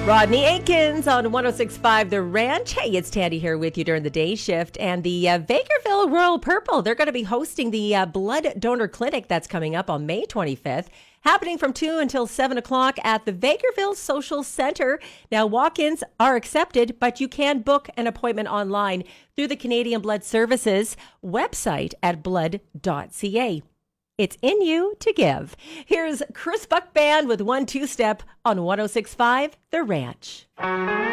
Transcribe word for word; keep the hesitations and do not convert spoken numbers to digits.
Rodney Aikens on one oh six point five The Ranch. Hey, it's Tandy here with you during the day shift. And the uh, Bakerville Royal Purple, they're going to be hosting the uh, Blood Donor Clinic that's coming up on May twenty-fifth, happening from two until seven o'clock at the Bakerville Social Center. Now, walk-ins are accepted, but you can book an appointment online through the Canadian Blood Services website at blood dot c a. It's in you to give. Here's Chris Buck Band with One Two Step on one oh six point five The Ranch.